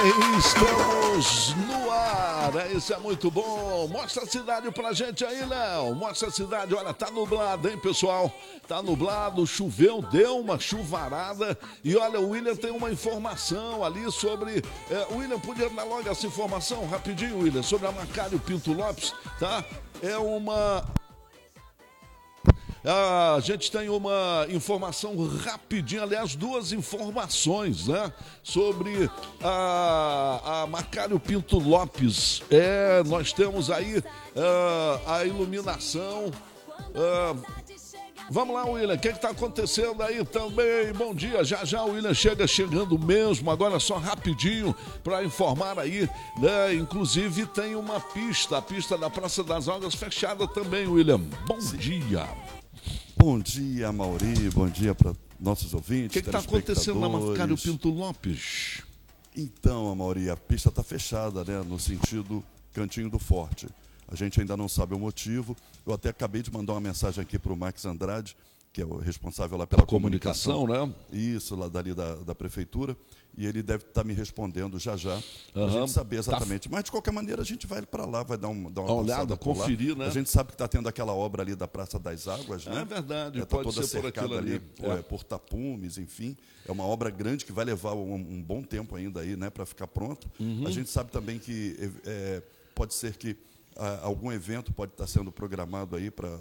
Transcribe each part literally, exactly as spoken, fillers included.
Estamos no ar, é, isso é muito bom. Mostra a cidade pra gente aí, Léo. Mostra a cidade, olha, tá nublado, hein, pessoal? Tá nublado, choveu, deu uma chuvarada. E olha, o William tem uma informação ali sobre... É, o William, podia dar logo essa informação, rapidinho, William, sobre a Macário Pinto Lopes, tá? É uma... A gente tem uma informação rapidinha, aliás, duas informações, né? Sobre a, a Macário Pinto Lopes. É, nós temos aí uh, a iluminação. Uh, vamos lá, William, o que está acontecendo aí também? Bom dia, já já o William chega chegando mesmo, agora só rapidinho para informar aí, né? Inclusive tem uma pista, a pista da Praça das Algas fechada também, William. Bom Sim. dia. Bom dia, Mauri, bom dia para nossos ouvintes. O que está acontecendo na Macário Pinto Lopes? Então, Mauri, a pista está fechada, né, no sentido Cantinho do Forte. A gente ainda não sabe o motivo. Eu até acabei de mandar uma mensagem aqui para o Max Andrade, que é o responsável lá pela comunicação, comunicação, né? Isso, lá dali da, da prefeitura. E ele deve estar tá me respondendo já já, para a uhum. gente saber exatamente. Tá. Mas, de qualquer maneira, a gente vai para lá, vai dar, um, dar uma, uma olhada, conferir, né? A gente sabe que está tendo aquela obra ali da Praça das Águas, né? É verdade, é, tá pode toda ser por aquilo ali, ali. É. É, por tapumes, enfim. É uma obra grande que vai levar um, um bom tempo ainda aí, né, para ficar pronto. Uhum. A gente sabe também que é, pode ser que algum evento pode estar sendo programado aí para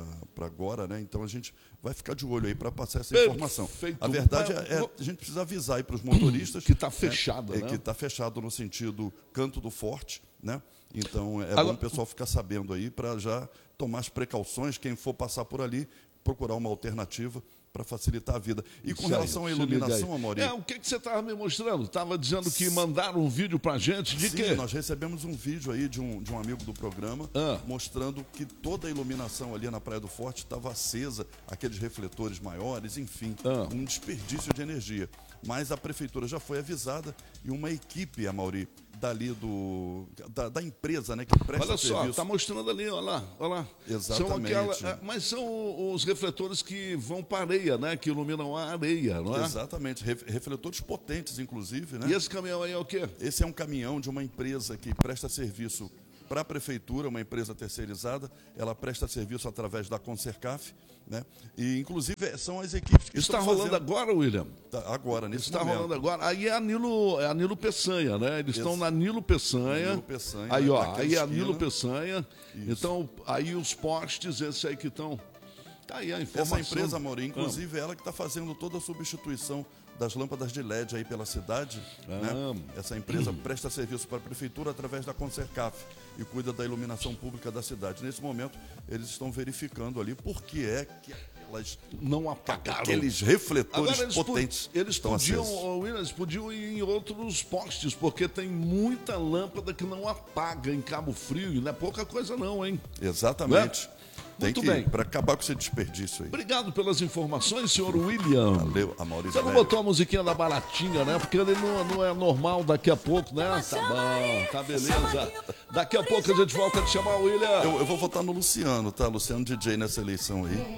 agora, né? Então a gente vai ficar de olho aí para passar essa informação. Perfeito. A verdade é, é a gente precisa avisar aí para os motoristas que está fechado, né? né? É, que está fechado no sentido Canto do Forte, né? Então é Agora... bom o pessoal ficar sabendo aí para já tomar as precauções, quem for passar por ali, procurar uma alternativa para facilitar a vida. E com Isso relação aí, à iluminação, Amorim... É, o que, que você estava me mostrando? Estava dizendo que mandaram um vídeo para a gente de Sim, quê? nós recebemos um vídeo aí de um, de um amigo do programa ah. mostrando que toda a iluminação ali na Praia do Forte estava acesa, aqueles refletores maiores, enfim, ah. um desperdício de energia. Mas a prefeitura já foi avisada e uma equipe, Amorim, dali do, da, da empresa, né, que presta olha só, serviço. está mostrando ali, olha lá, olha lá. Exatamente. São aquela, mas são os refletores que vão para a areia, né, que iluminam a areia, não é? Exatamente, refletores potentes, inclusive, né? E esse caminhão aí é o quê? Esse é um caminhão de uma empresa que presta serviço para a prefeitura, uma empresa terceirizada, ela presta serviço através da Concercaf, né? E inclusive são as equipes que Isso estão está rolando fazendo... agora, William? Tá, agora, nesse Está momento. rolando agora. Aí é a Nilo, é a Nilo Peçanha, né? Eles Esse... estão na Nilo Peçanha. Nilo Peçanha. Aí, ó, aí é a Nilo Peçanha. Isso. Então, aí os postes, esse aí que estão... Tá aí a informação. Essa empresa, Maurinho, inclusive, é ela que está fazendo toda a substituição das lâmpadas de L E D aí pela cidade, ah. né? Essa empresa presta serviço para a prefeitura através da Concercaf e cuida da iluminação pública da cidade. Nesse momento, eles estão verificando ali por que é que elas não apagaram. Aqueles refletores Agora, eles potentes. Po eles podiam, eles podiam ir em outros postes, porque tem muita lâmpada que não apaga em Cabo Frio, e não é pouca coisa não, hein? Exatamente. Né? Tem Muito que bem. Para acabar com esse desperdício aí. Obrigado pelas informações, senhor William. Valeu, a Maurício. Você não botou a musiquinha da baratinha, né? Porque ele não, não é normal daqui a pouco, né? Tá bom, tá beleza. Daqui a pouco a gente volta a te chamar, William. Eu, eu vou votar no Luciano, tá? Luciano D J nessa eleição aí.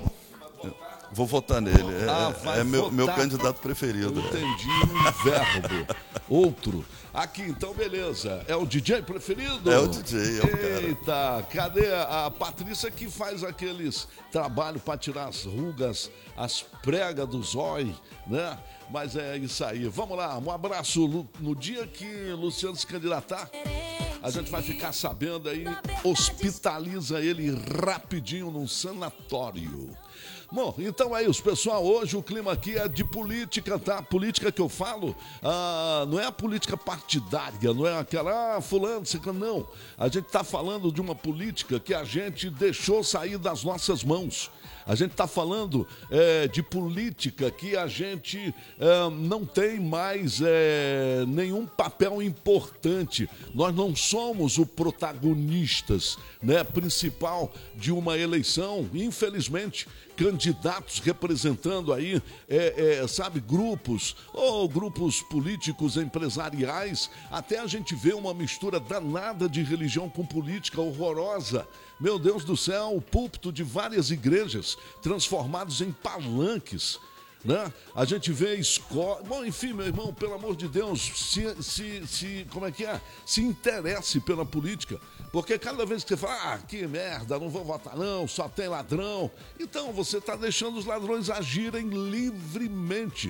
Vou votar nele. É, ah, é meu, meu candidato preferido. Eu entendi um verbo. Outro. Aqui, então, beleza. É o D J preferido? É o D J, é o cara. Eita, cadê a Patrícia que faz aqueles trabalhos para tirar as rugas, as pregas do zóio, né? Mas é isso aí. Vamos lá, um abraço. No dia que Luciano se candidatar, a gente vai ficar sabendo aí, hospitaliza ele rapidinho num sanatório. Bom, então é isso, pessoal. Hoje o clima aqui é de política, tá? Política que eu falo, ah, não é a política partidária, não é aquela, ah, fulano, ciclano, não. A gente está falando de uma política que a gente deixou sair das nossas mãos. A gente está falando é, de política que a gente é, não tem mais é, nenhum papel importante. Nós não somos os protagonistas, né, principal de uma eleição. Infelizmente, candidatos representando aí, é, é, sabe, grupos ou grupos políticos empresariais. Até a gente vê uma mistura danada de religião com política horrorosa. Meu Deus do céu, o púlpito de várias igrejas transformados em palanques. né? A gente vê escola... Bom, enfim, meu irmão, pelo amor de Deus, se, se, se, como é que é? Se interesse pela política, porque cada vez que você fala, ah, que merda, não vou votar não, só tem ladrão. Então, você está deixando os ladrões agirem livremente,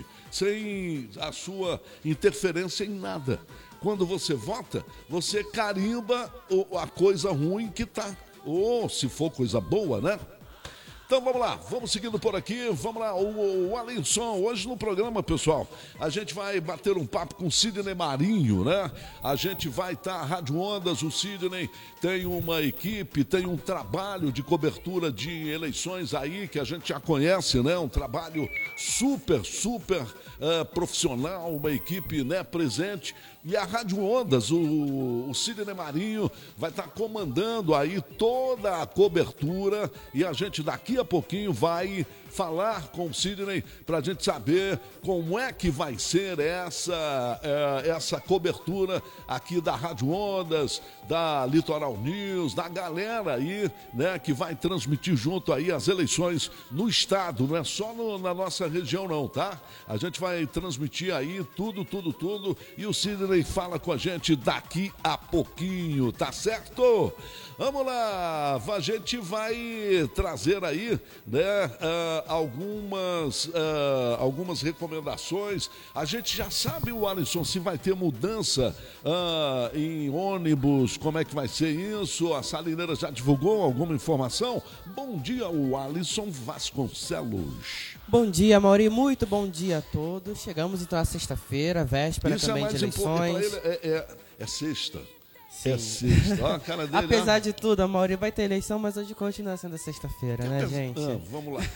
sem a sua interferência em nada. Quando você vota, você carimba a coisa ruim que tá, ou se for coisa boa, né? Então vamos lá, vamos seguindo por aqui, vamos lá, o, o Alisson, hoje no programa, pessoal, a gente vai bater um papo com o Sidney Marinho, né? A gente vai estar, tá, Rádio Ondas, o Sidney tem uma equipe, tem um trabalho de cobertura de eleições aí, que a gente já conhece, né? Um trabalho super, super uh, profissional, uma equipe, né, presente. E a Rádio Ondas, o, o Sidney Marinho vai estar tá comandando aí toda a cobertura e a gente daqui a pouquinho vai falar com o Sidney para a gente saber como é que vai ser essa, é, essa cobertura aqui da Rádio Ondas, da Litoral News, da galera aí, né, que vai transmitir junto aí as eleições no estado, não é só no, na nossa região não, tá? A gente vai transmitir aí tudo, tudo, tudo e o Sidney fala com a gente daqui a pouquinho, tá certo? Vamos lá, a gente vai trazer aí, né, uh, algumas, uh, algumas recomendações. A gente já sabe, o Alisson, se vai ter mudança uh, em ônibus, como é que vai ser isso? A Salineira já divulgou alguma informação? Bom dia, o Alisson Vasconcelos. Bom dia, Mauri, muito bom dia a todos. Chegamos então à sexta-feira, véspera isso também é de mais eleições. Ele é, é, é sexta. Sim. É sexta. Ó, a cara dele, apesar ó. de tudo, a Mauri vai ter eleição, mas hoje continua sendo sexta-feira, né, Apes... gente? Ah, vamos lá.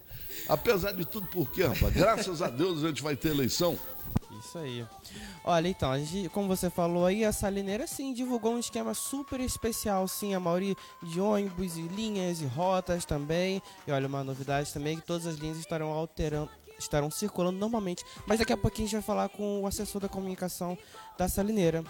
Apesar de tudo, por quê, rapaz? Graças a Deus a gente vai ter eleição. Isso aí. Olha, então, a gente, como você falou aí, a Salineira, sim, divulgou um esquema super especial, sim, a maioria de ônibus e linhas e rotas também. E olha, uma novidade também, que todas as linhas estarão alterando, estarão circulando normalmente. Mas daqui a pouquinho a gente vai falar com o assessor da comunicação da Salineira.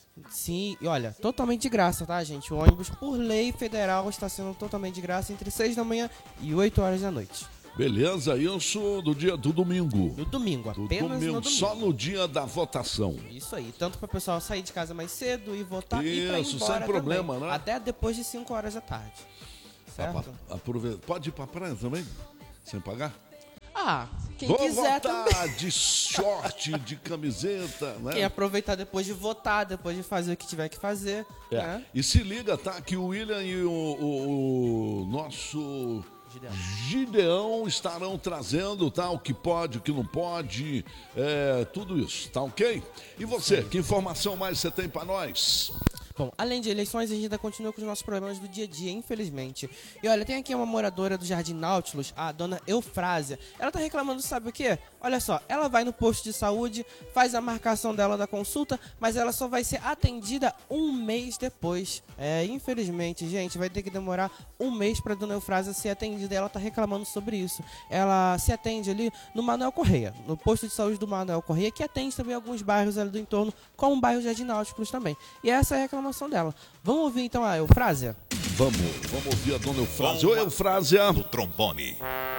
Sim, e olha, totalmente de graça, tá, gente? O ônibus, por lei federal, está sendo totalmente de graça entre seis da manhã e oito horas da noite. Beleza, isso do dia do domingo. No domingo, do apenas domingo, no domingo. Só no dia da votação. Isso aí, tanto para o pessoal sair de casa mais cedo e votar isso, e para ir embora sem problema, também, né? Até depois de cinco horas da tarde. Certo? Aproveita. Pode ir para praia também? Sem pagar? Ah, quem Vou quiser votar também. de short, de camiseta, né? Quem aproveitar depois de votar, depois de fazer o que tiver que fazer. É. Né? E se liga, tá? Que o William e o, o, o nosso Gideão. Gideão estarão trazendo, tá? O que pode, o que não pode, é, tudo isso, tá ok? E você, Sim. que informação mais você tem para nós? Bom, além de eleições, a gente ainda continua com os nossos problemas do dia a dia, infelizmente. E olha, tem aqui uma moradora do Jardim Nautilus, a dona Eufrásia. Ela tá reclamando, sabe o quê? Olha só, ela vai no posto de saúde, faz a marcação dela da consulta, mas ela só vai ser atendida um mês depois. É, infelizmente, gente, vai ter que demorar um mês pra dona Eufrásia ser atendida. E ela tá reclamando sobre isso. Ela se atende ali no Manuel Correia, no posto de saúde do Manuel Correia, que atende também alguns bairros ali do entorno, como o bairro Jardim Nautilus também. E essa é a reclamação dela. Vamos ouvir então a Eufrásia? Vamos, vamos ouvir a dona Eufrásia. Oi, Eufrásia. Do trombone.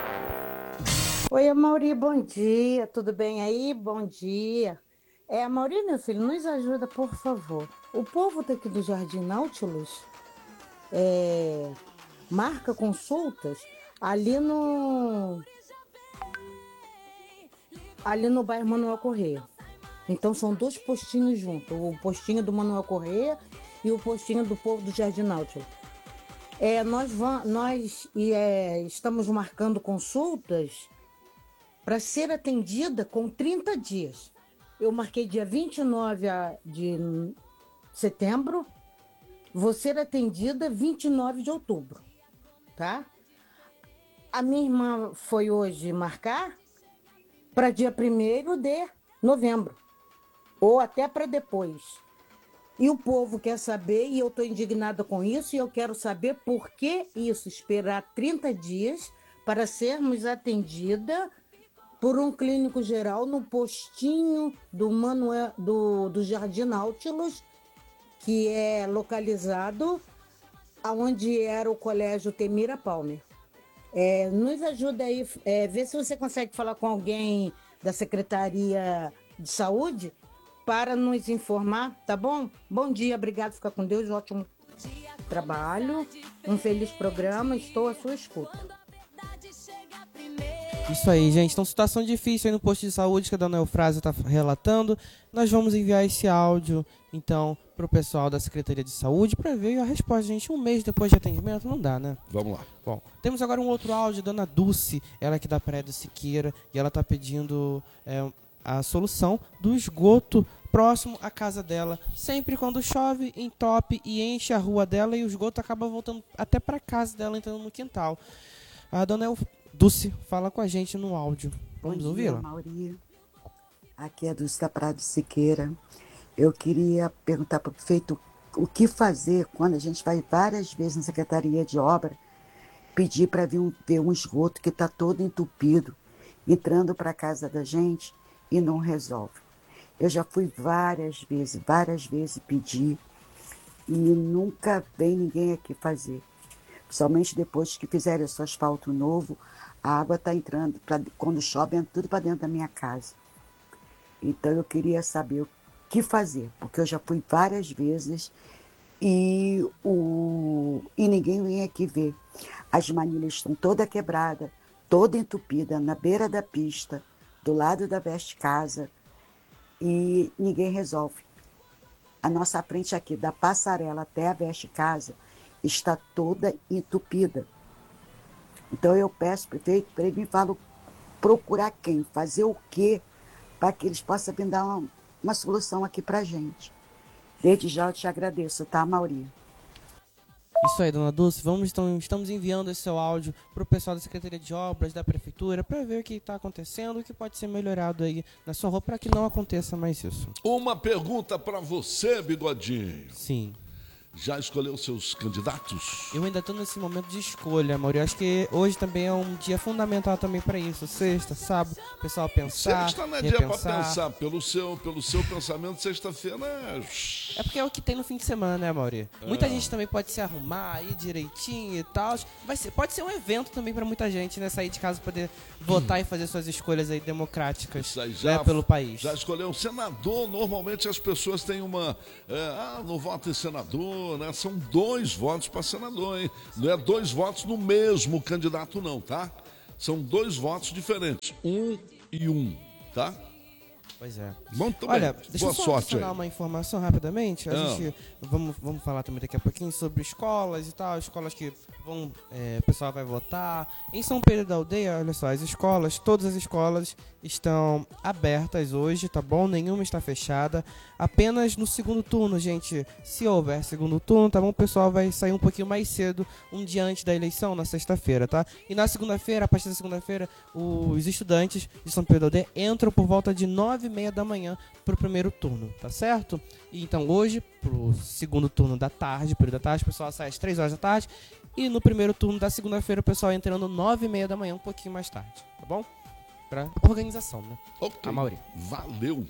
Oi, Amaury, bom dia. Tudo bem aí? Bom dia. É, Amaury, meu filho, nos ajuda, por favor. O povo daqui do Jardim Nautilus é, marca consultas ali no ali no bairro Manuel Correia. Então são dois postinhos juntos, o postinho do Manuel Correia e o postinho do povo do Jardim Nautilus. É, nós vamos, nós é, estamos marcando consultas para ser atendida com trinta dias. Eu marquei dia vinte e nove de setembro, vou ser atendida vinte e nove de outubro, tá? A minha irmã foi hoje marcar para dia primeiro de novembro, ou até para depois. E o povo quer saber, e eu estou indignada com isso, e eu quero saber por que isso, esperar trinta dias para sermos atendida por um clínico geral no postinho do, Manuel, do, do Jardim Nautilus, que é localizado onde era o colégio Temira Palmer. É, nos ajuda aí, é, vê se você consegue falar com alguém da Secretaria de Saúde para nos informar, tá bom? Bom dia, obrigado, fica com Deus, ótimo trabalho, um feliz programa, estou à sua escuta. Isso aí, gente. Então, situação difícil aí no posto de saúde que a dona Eufrásia está relatando. Nós vamos enviar esse áudio, então, para o pessoal da Secretaria de Saúde para ver a resposta, gente. Um mês depois de atendimento não dá, né? Vamos lá. Bom, temos agora um outro áudio, dona Dulce, ela aqui da Praia do Siqueira, e ela está pedindo é, a solução do esgoto próximo à casa dela. Sempre quando chove, entope e enche a rua dela e o esgoto acaba voltando até para casa dela, entrando no quintal. A dona Eufrásia Dulce fala com a gente no áudio. Vamos ouvi-la? Mauri. Aqui é a Dulce da Praia do Siqueira. Eu queria perguntar para o prefeito o que fazer quando a gente vai várias vezes na Secretaria de Obra pedir para ver um, ver um esgoto que está todo entupido, entrando para a casa da gente e não resolve. Eu já fui várias vezes, várias vezes pedir e nunca vem ninguém aqui fazer. Somente depois que fizerem esse asfalto novo, a água está entrando, pra, quando chove, entra tudo para dentro da minha casa. Então eu queria saber o que fazer, porque eu já fui várias vezes e, o, e ninguém vem aqui ver. As manilhas estão toda quebrada, toda entupida, na beira da pista, do lado da Veste Casa, e ninguém resolve. A nossa frente aqui, da passarela até a Veste Casa, está toda entupida. Então eu peço, prefeito, para ele me falar, procurar quem, fazer o quê, para que eles possam vir dar uma, uma solução aqui para a gente. Desde já eu te agradeço, tá, Mauri? Isso aí, dona Dulce, vamos, então, estamos enviando esse seu áudio para o pessoal da Secretaria de Obras, da Prefeitura, para ver o que está acontecendo, o que pode ser melhorado aí na sua rua, para que não aconteça mais isso. Uma pergunta para você, Bigodinho. Sim. Já escolheu seus candidatos? Eu ainda estou nesse momento de escolha, Mauri. Acho que hoje também é um dia fundamental também para isso. Sexta, sábado, o pessoal pensar, Sexta não é repensar. dia para pensar. Pelo seu, pelo seu pensamento, sexta-feira é... É porque é o que tem no fim de semana, né, Mauri? É. Muita gente também pode se arrumar aí direitinho e tal. Vai ser, pode ser um evento também para muita gente, né? Sair de casa, poder votar hum. e fazer suas escolhas aí democráticas aí já, né, pelo país. Já escolheu um senador. Normalmente as pessoas têm uma... É, ah, não voto em senador. Né? São dois votos para senador, hein? Não é dois votos no mesmo candidato, não, tá? São dois votos diferentes, um e um, tá? Pois é. Bom, também. Olha, deixa boa eu só sorte adicionar aí. uma informação rapidamente. A ah. gente vamos, vamos falar também daqui a pouquinho sobre escolas e tal, escolas que vão, é, o pessoal vai votar. Em São Pedro da Aldeia, olha só, as escolas, todas as escolas estão abertas hoje, tá bom? Nenhuma está fechada. Apenas no segundo turno, gente, se houver segundo turno, tá bom? O pessoal vai sair um pouquinho mais cedo, um dia antes da eleição, na sexta-feira, tá? E na segunda-feira, a partir da segunda-feira, os estudantes de São Pedro da Aldeia entram por volta de nove e meia da manhã pro primeiro turno, tá certo? E então hoje, pro segundo turno da tarde, período da tarde, o pessoal sai às três horas da tarde. E no primeiro turno da segunda-feira, o pessoal entrando nove e meia da manhã, um pouquinho mais tarde, tá bom? Pra organização, né? Ok. A Mauri. Valeu.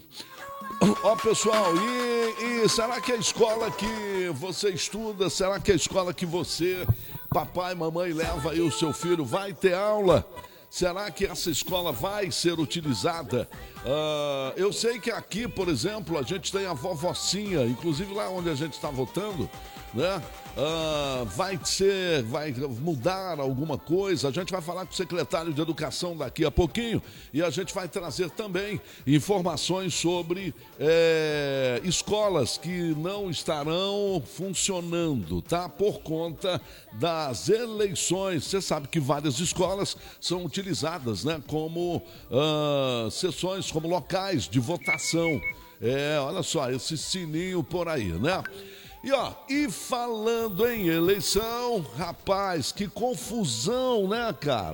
Ó, pessoal, e, e será que a escola que você estuda, será que a escola que você, papai, mamãe, leva aí o seu filho, vai ter aula? Será que essa escola vai ser utilizada? Uh, eu sei que aqui, por exemplo, a gente tem a vovocinha, inclusive lá onde a gente está votando, né? Uh, vai ser, vai mudar alguma coisa. A gente vai falar com o secretário de Educação daqui a pouquinho e a gente vai trazer também informações sobre é, escolas que não estarão funcionando, tá? Por conta das eleições. Você sabe que várias escolas são utilizadas, né, como uh, sessões, como locais de votação. É, olha só, esse sininho por aí, né? E ó, e falando em eleição, rapaz, que confusão, né, cara?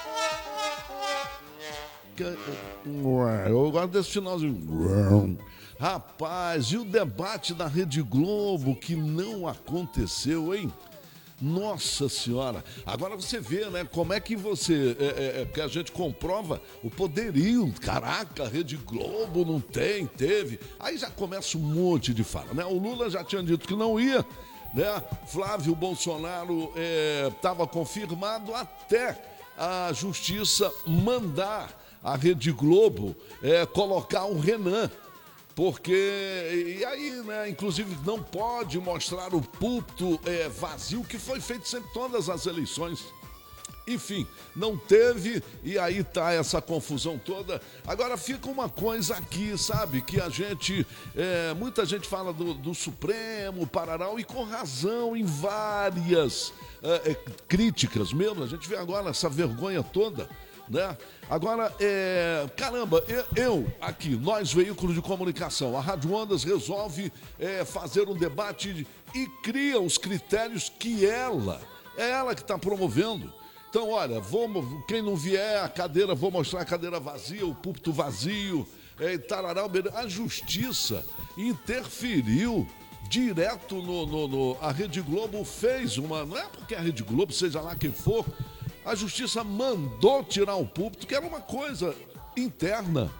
Eu gosto desse finalzinho. Rapaz, e o debate da Rede Globo que não aconteceu, hein? Nossa Senhora, agora você vê, né, como é que você, é, é, que a gente comprova o poderio, caraca, a Rede Globo não tem, teve, aí já começa um monte de fala, né, o Lula já tinha dito que não ia, né? Flávio Bolsonaro estava é, confirmado até a justiça mandar a Rede Globo é, colocar o Renan. Porque, e aí, né, inclusive não pode mostrar o púlpito é, vazio, que foi feito sempre todas as eleições. Enfim, não teve, e aí tá essa confusão toda. Agora fica uma coisa aqui, sabe, que a gente, é, muita gente fala do, do Supremo, Pararau, e com razão em várias é, é, críticas mesmo. A gente vê agora essa vergonha toda, né? Agora, é, caramba, eu, eu aqui, nós veículos de comunicação, a Rádio Ondas resolve é, fazer um debate e cria os critérios que ela, é ela que está promovendo. Então, olha, vou, quem não vier a cadeira, vou mostrar a cadeira vazia, o púlpito vazio, é, tararau, a justiça interferiu direto no, no, no... A Rede Globo fez uma... Não é porque a Rede Globo, seja lá quem for, a justiça mandou tirar o púlpito, que era uma coisa interna.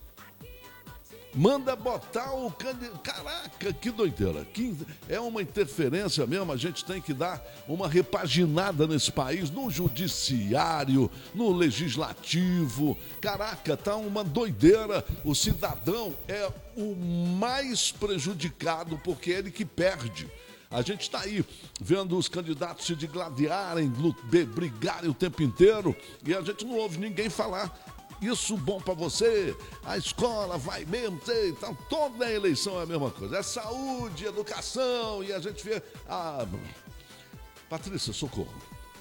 Manda botar o candidato. Caraca, que doideira. Que é uma interferência mesmo. A gente tem que dar uma repaginada nesse país, no judiciário, no legislativo. Caraca, tá uma doideira. O cidadão é o mais prejudicado, porque é ele que perde. A gente está aí vendo os candidatos se digladiarem, brigarem o tempo inteiro, e a gente não ouve ninguém falar. Isso bom para você, a escola vai mesmo, sei, então toda a eleição é a mesma coisa. É saúde, educação, e a gente vê... Ah, Patrícia, socorro.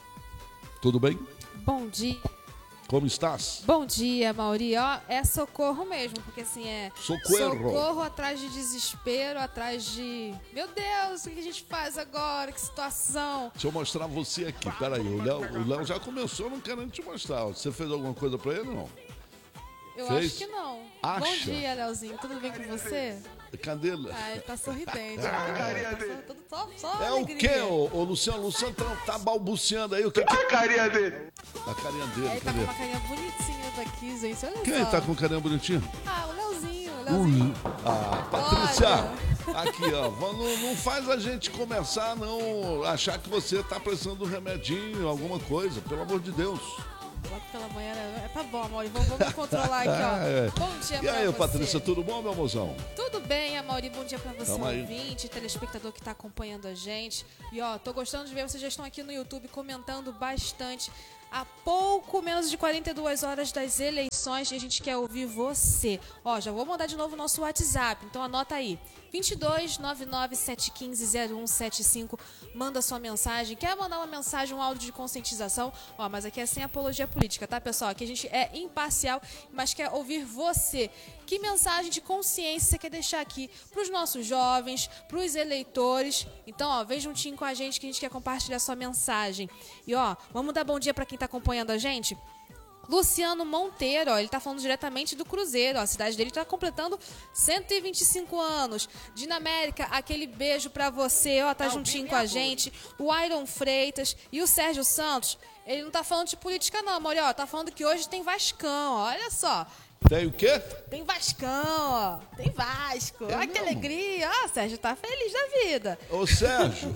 Tudo bem? Bom dia. Como estás? Bom dia, Mauri. Ó, é socorro mesmo, porque assim é... Socorro. Socorro atrás de desespero, atrás de... Meu Deus, o que a gente faz agora? Que situação. Deixa eu mostrar você aqui, peraí. O Léo, o Léo já começou não querendo te mostrar. Você fez alguma coisa pra ele ou não? Eu Fez? acho que não. Acha? Bom dia, Léozinho. Tudo bem com você? Cadê? Ah, ele tá sorridente. Ah, tá só, só é alegria. o quê, ô, ô Luciano? O Luciano tá, tá balbuciando aí. O que, que... A carinha dele. A carinha dele, Ele tá cadê? com uma carinha bonitinha daqui, gente. Olha Quem só. tá com carinha bonitinha? Ah, o Léozinho. O Léozinho. Ah, Patrícia, aqui, ó. Não, não faz a gente começar a não achar que você tá precisando de um remedinho, alguma coisa. Pelo amor de Deus. Logo pela manhã, né? Tá bom, amor. Vamos, vamos controlar aqui, ó. É. Bom dia e pra aí, você. Patrícia, tudo bom, meu mozão? Tudo bem, Amaury. Bom dia pra você, Tamo aí. ouvinte, telespectador que tá acompanhando a gente. E ó, tô gostando de ver, vocês já estão aqui no YouTube comentando bastante. Há pouco menos de quarenta e duas horas das eleições e a gente quer ouvir você. Ó, já vou mandar de novo o nosso WhatsApp, então anota aí. vinte e dois, nove nove sete um cinco, zero um sete cinco. Manda sua mensagem. Quer mandar uma mensagem, um áudio de conscientização? Ó, mas aqui é sem apologia política, tá, pessoal? Aqui a gente é imparcial, mas quer ouvir você. Que mensagem de consciência você quer deixar aqui pros nossos jovens, pros eleitores? Então, ó, vem juntinho com a gente que a gente quer compartilhar sua mensagem. E, ó, vamos dar bom dia pra quem tá acompanhando a gente? Luciano Monteiro, ó, ele tá falando diretamente do Cruzeiro, ó, a cidade dele tá completando cento e vinte e cinco anos. Dinamérica, aquele beijo pra você, ó, tá juntinho com a gente. O Iron Freitas e o Sérgio Santos, ele não tá falando de política não, amor, ó, tá falando que hoje tem Vascão, ó, olha só. Tem o quê? Tem Vascão, ó, tem Vasco, É olha que mesmo? alegria, ó, o Sérgio tá feliz da vida. Ô, Sérgio,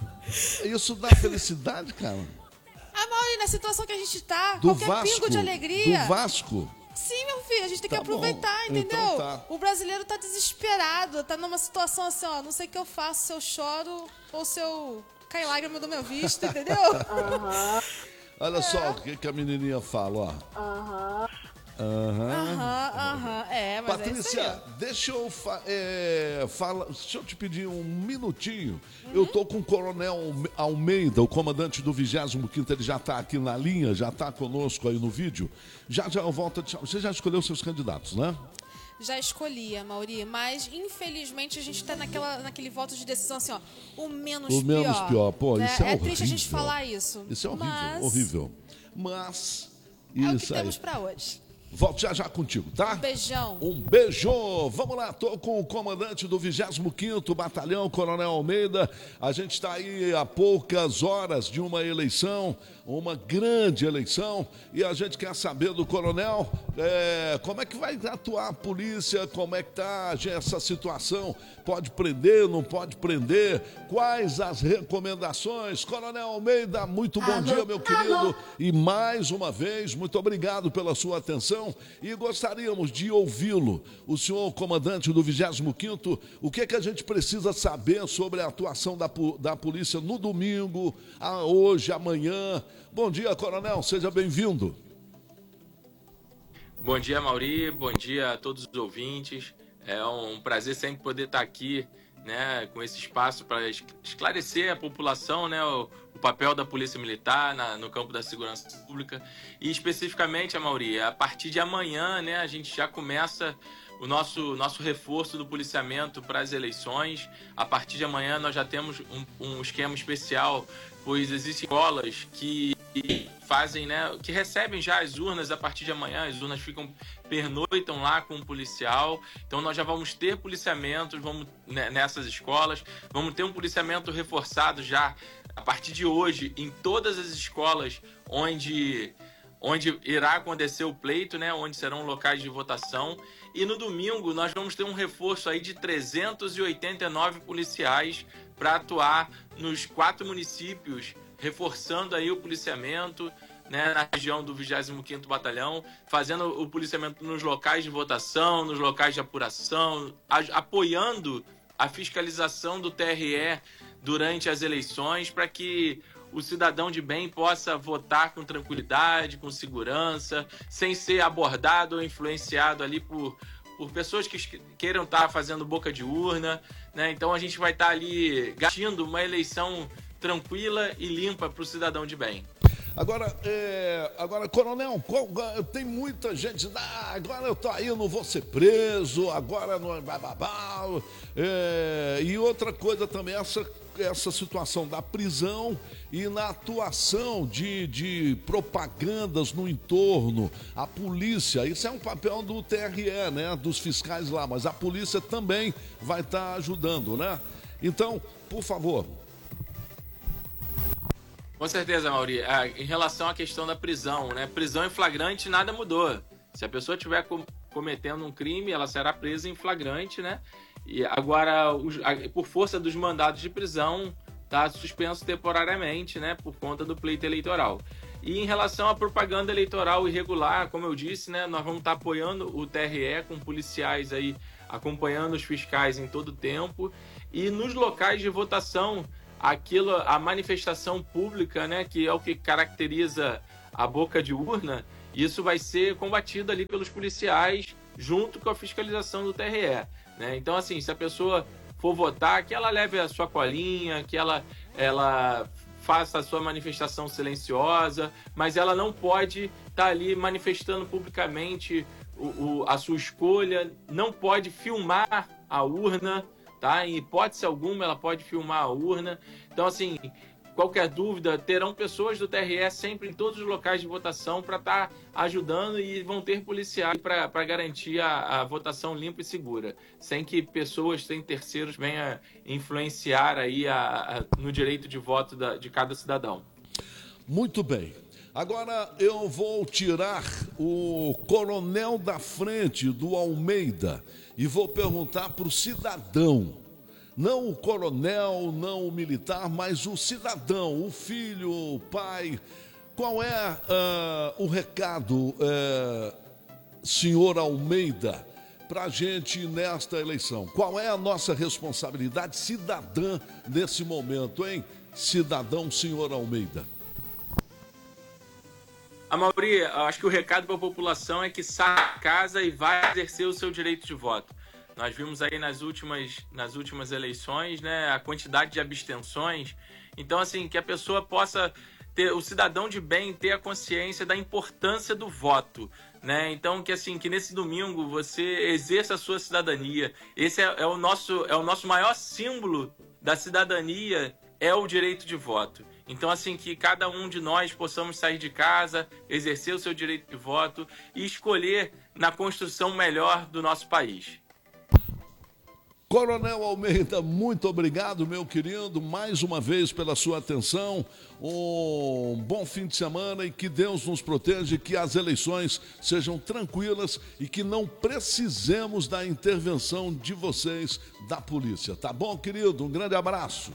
isso dá felicidade, cara? A Mauri, na situação que a gente tá, Do qualquer Vasco? pingo de alegria... Do Vasco? Sim, meu filho, a gente tem Tá que aproveitar, bom. entendeu? Então tá. O brasileiro tá desesperado, tá numa situação assim, ó, não sei o que eu faço, se eu choro ou se eu cai lágrima do meu visto, entendeu? Aham, Olha só o que, que a menininha fala, ó. aham. Aham. Aham, aham, é, mas é isso Patrícia, aí. deixa eu, fa é, fala, deixa eu te pedir um minutinho. Uhum. Eu tô com o Coronel Almeida, o comandante do vigésimo quinto, ele já tá aqui na linha, já tá conosco aí no vídeo. Já já eu volto a te... Você já escolheu seus candidatos, né? Já escolhi, Mauri, mas infelizmente a gente tá naquela, naquele voto de decisão assim, ó, o menos O pior. menos pior, pô, né? isso é É triste a gente horrível. falar isso. Isso é horrível, mas horrível. Mas, é o que isso aí. temos pra hoje. Volto já já contigo, tá? Um beijão. Um beijo! Vamos lá, tô com o comandante do vigésimo quinto Batalhão, Coronel Almeida. A gente está aí a poucas horas de uma eleição, uma grande eleição, e a gente quer saber do Coronel É, como é que vai atuar a polícia? Como é que está essa situação? Pode prender, não pode prender? Quais as recomendações? Coronel Almeida, muito bom dia, meu querido. E mais uma vez, muito obrigado pela sua atenção. E gostaríamos de ouvi-lo. O senhor comandante do vigésimo quinto, o que é que a gente precisa saber sobre a atuação da, da polícia no domingo, a, hoje, amanhã? Bom dia, coronel, seja bem-vindo. Bom dia, Mauri. Bom dia a todos os ouvintes. É um prazer sempre poder estar aqui, né, com esse espaço para esclarecer a população, né, o, o papel da Polícia Militar na, no campo da segurança pública. E especificamente, Mauri, a partir de amanhã, né, a gente já começa o nosso, nosso reforço do policiamento para as eleições. A partir de amanhã nós já temos um, um esquema especial, pois existem escolas que fazem, né, que recebem já as urnas a partir de amanhã. As urnas ficam, pernoitam lá com o policial. Então nós já vamos ter policiamentos, vamos, né, nessas escolas, vamos ter um policiamento reforçado já a partir de hoje em todas as escolas onde, onde irá acontecer o pleito, né, onde serão locais de votação. E no domingo nós vamos ter um reforço aí de trezentos e oitenta e nove policiais para atuar nos quatro municípios, reforçando aí o policiamento, né, na região do vigésimo quinto Batalhão, fazendo o policiamento nos locais de votação, nos locais de apuração, a, apoiando a fiscalização do T R E durante as eleições, para que o cidadão de bem possa votar com tranquilidade, com segurança, sem ser abordado ou influenciado ali por, por pessoas que queiram estar fazendo boca de urna, né? Então a gente vai estar ali garantindo uma eleição tranquila e limpa para o cidadão de bem. Agora, é, agora, coronel, qual, tem muita gente, ah, agora eu tô aí, eu não vou ser preso, agora não é bababá. É, e outra coisa também, essa, essa situação da prisão e na atuação de, de propagandas no entorno, a polícia, isso é um papel do T R E, né, dos fiscais lá, mas a polícia também vai estar ajudando, né? Então, por favor. Com certeza, Mauri. Ah, em relação à questão da prisão, né? Prisão em flagrante, nada mudou. Se a pessoa estiver com, cometendo um crime, ela será presa em flagrante, né? E agora, os, a, por força dos mandados de prisão, está suspenso temporariamente, né? Por conta do pleito eleitoral. E em relação à propaganda eleitoral irregular, como eu disse, né? Nós vamos estar apoiando o T R E com policiais aí, acompanhando os fiscais em todo o tempo. E nos locais de votação, aquilo, a manifestação pública, né, que é o que caracteriza a boca de urna, isso vai ser combatido ali pelos policiais junto com a fiscalização do T R E, né? Então, assim, se a pessoa for votar, que ela leve a sua colinha, que ela, ela faça a sua manifestação silenciosa, mas ela não pode estar ali manifestando publicamente o, o, a sua escolha, não pode filmar a urna, tá? Em hipótese alguma, ela pode filmar a urna. Então, assim, qualquer dúvida, terão pessoas do T R E sempre em todos os locais de votação para estar tá ajudando, e vão ter policiais para garantir a, a votação limpa e segura, sem que pessoas, sem terceiros, venham influenciar aí a, a, no direito de voto da, de cada cidadão. Muito bem. Agora eu vou tirar o coronel da frente do Almeida e vou perguntar para o cidadão, não o coronel, não o militar, mas o cidadão, o filho, o pai. Qual é uh, o recado, uh, senhor Almeida, para a gente nesta eleição? Qual é a nossa responsabilidade cidadã nesse momento, hein, cidadão senhor Almeida? A maioria, acho que o recado para a população é que saia de casa e vai exercer o seu direito de voto. Nós vimos aí nas últimas, nas últimas eleições, né, a quantidade de abstenções. Então, assim, que a pessoa possa ter, o cidadão de bem, ter a consciência da importância do voto, né? Então, que assim, que nesse domingo você exerça a sua cidadania. Esse é, é, o nosso, é o nosso maior símbolo da cidadania, é o direito de voto. Então, assim, que cada um de nós possamos sair de casa, exercer o seu direito de voto e escolher na construção melhor do nosso país. Coronel Almeida, muito obrigado, meu querido, mais uma vez pela sua atenção. Um bom fim de semana e que Deus nos proteja, que as eleições sejam tranquilas e que não precisemos da intervenção de vocês, da polícia. Tá bom, querido? Um grande abraço.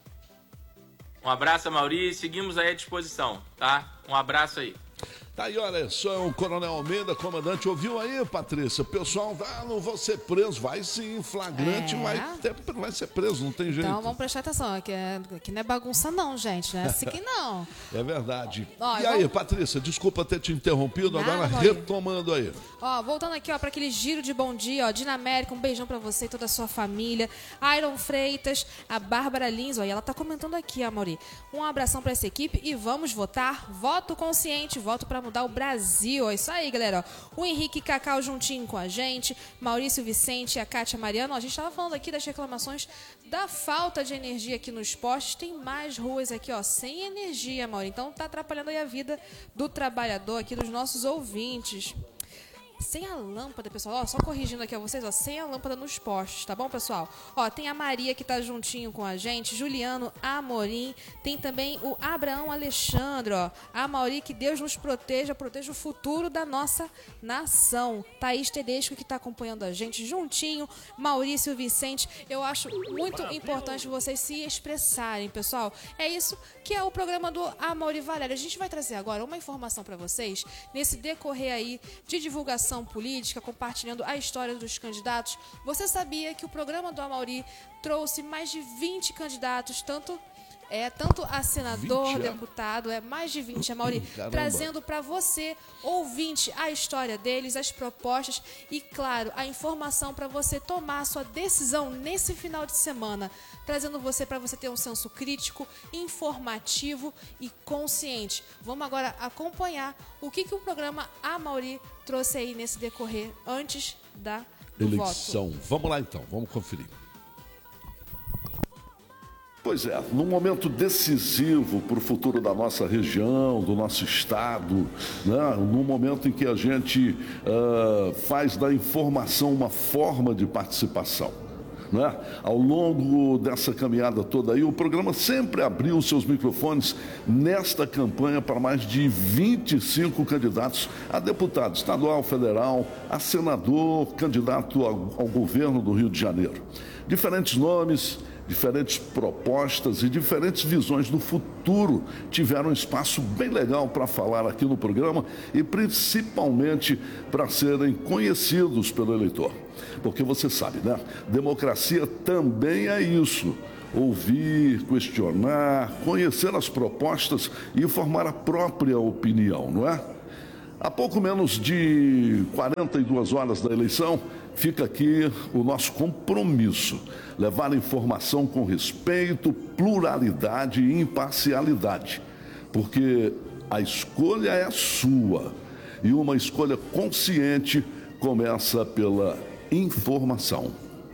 Um abraço, Maurício. Seguimos aí à disposição, tá? Um abraço aí. Tá aí, olha só, o Coronel Almeida, comandante, ouviu aí, Patrícia? Pessoal, ah, não vou ser preso, vai sim, flagrante, É. vai, ter, vai ser preso, não tem jeito. Então vamos prestar atenção, aqui, é, aqui não é bagunça não, gente, não é assim que não. É verdade. Ó, e aí, vamos... Patrícia, desculpa ter te interrompido, Nada, agora Maurício. retomando aí. Ó, voltando aqui, ó, para aquele giro de bom dia, ó, Dinamérica, um beijão pra você e toda a sua família. Iron Freitas, a Bárbara Lins, ó, e ela tá comentando aqui, ó, Mauri. Um abração pra essa equipe e vamos votar. Voto consciente, voto pra mudar o Brasil. Ó, isso aí, galera, ó. O Henrique Cacau juntinho com a gente, Maurício Vicente e a Kátia Mariano. Ó, a gente tava falando aqui das reclamações da falta de energia aqui nos postos. Tem mais ruas aqui, ó, sem energia, Mauri. Então tá atrapalhando aí a vida do trabalhador aqui, dos nossos ouvintes. Sem a lâmpada, pessoal, ó, só corrigindo aqui a vocês, ó, sem a lâmpada nos postos, tá bom, pessoal? Ó, tem a Maria que tá juntinho com a gente, Juliano Amorim, tem também o Abraão Alexandre, ó, a Mauri, que Deus nos proteja, proteja o futuro da nossa nação. Thaís Tedesco que tá acompanhando a gente juntinho, Maurício Vicente, eu acho muito importante vocês se expressarem, pessoal. É isso que é o programa do Amauri Valério. A gente vai trazer agora uma informação para vocês, nesse decorrer aí de divulgação política, compartilhando a história dos candidatos. Você sabia que o programa do Amauri trouxe mais de vinte candidatos, tanto é tanto a senador, vinte, é? deputado, é mais de vinte, Amauri, Caramba. trazendo para você, ouvinte, a história deles, as propostas e, claro, a informação para você tomar a sua decisão nesse final de semana, trazendo você para você ter um senso crítico, informativo e consciente. Vamos agora acompanhar o que, que o programa Amauri trouxe aí nesse decorrer antes da do Eleição. voto. Vamos lá então, vamos conferir. Pois é, num momento decisivo para o futuro da nossa região, do nosso estado, né? Num momento em que a gente uh, faz da informação uma forma de participação. Né? Ao longo dessa caminhada toda aí, o programa sempre abriu seus microfones nesta campanha para mais de vinte e cinco candidatos a deputado estadual, federal, a senador, candidato ao, ao governo do Rio de Janeiro. Diferentes nomes, diferentes propostas e diferentes visões do futuro tiveram um espaço bem legal para falar aqui no programa e principalmente para serem conhecidos pelo eleitor. Porque você sabe, né? Democracia também é isso. Ouvir, questionar, conhecer as propostas e formar a própria opinião, não é? Há pouco menos de quarenta e duas horas da eleição, fica aqui o nosso compromisso, levar a informação com respeito, pluralidade e imparcialidade, porque a escolha é sua e uma escolha consciente começa pela informação.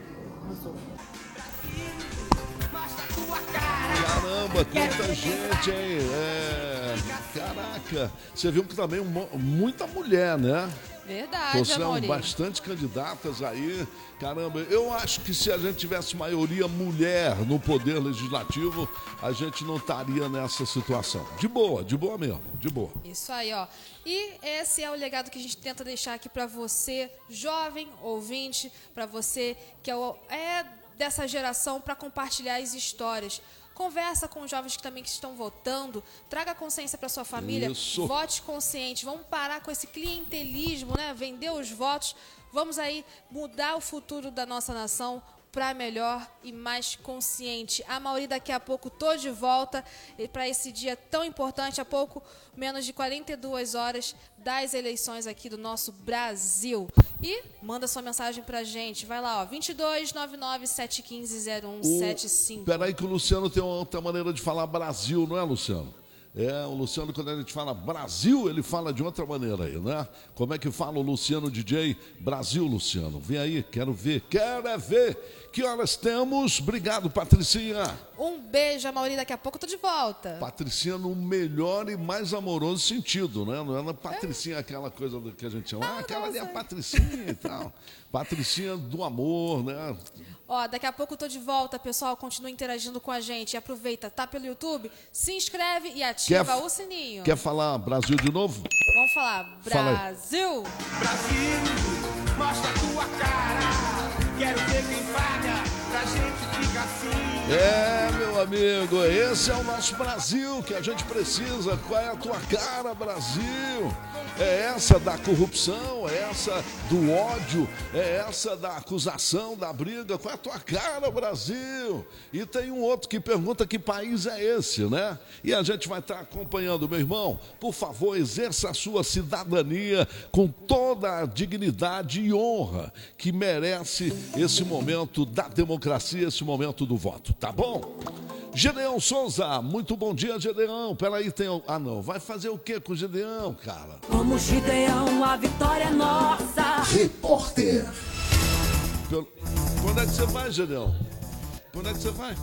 Caramba, quanta gente, hein? É... Caraca, você viu que também muita mulher, né? Verdade, São Amauri. bastante candidatas aí. Caramba, eu acho que se a gente tivesse maioria mulher no poder legislativo, a gente não estaria nessa situação. De boa, de boa mesmo, de boa. Isso aí, ó. E esse é o legado que a gente tenta deixar aqui para você, jovem ouvinte, para você que é, o, é dessa geração, para compartilhar as histórias. Conversa com os jovens que também que estão votando, traga consciência para sua família, Isso. Vote consciente, vamos parar com esse clientelismo, né? Vender os votos, vamos aí mudar o futuro da nossa nação para melhor e mais consciente. A Mauri daqui a pouco tô de volta para esse dia tão importante, há pouco menos de quarenta e duas horas das eleições aqui do nosso Brasil. E manda sua mensagem pra gente, vai lá, ó, vinte e dois, noventa e nove, sete um cinco, zero um sete cinco. Peraí que o Luciano tem uma outra maneira de falar Brasil, não é, Luciano? É, o Luciano, quando a gente fala Brasil, ele fala de outra maneira aí, né? Como é que fala o Luciano D J? Brasil, Luciano. Vem aí, quero ver, quero é ver. Que horas temos? Obrigado, Patricinha. Um beijo, Amauri, daqui a pouco eu tô de volta. Patricinha no melhor e mais amoroso sentido, né? Não é a Patricinha aquela coisa do que a gente chama, ah, aquela ali é a Patricinha e tal. Patricinha do amor, né? Ó, daqui a pouco eu tô de volta, pessoal. Continua interagindo com a gente. E aproveita, tá pelo YouTube? Se inscreve e ativa quer, o sininho. Quer falar Brasil de novo? Vamos falar Brasil. Fala Brasil, mostra a tua cara. Quero ver quem paga pra gente ficar assim. É, meu amigo, esse é o nosso Brasil que a gente precisa. Qual é a tua cara, Brasil? É essa da corrupção, é essa do ódio, é essa da acusação, da briga. Qual é a tua cara, Brasil? E tem um outro que pergunta que país é esse, né? E a gente vai estar acompanhando, meu irmão. Por favor, exerça a sua cidadania com toda a dignidade e honra que merece esse momento da democracia, esse momento do voto, tá bom? Gedeão Souza, muito bom dia, Gedeão. Peraí, tem... Ah, não, vai fazer o que com o Gedeão, cara? Como Gideão, a vitória é nossa. Repórter. Pelo... Quando é que você vai, Gedeão? Quando é que você vai?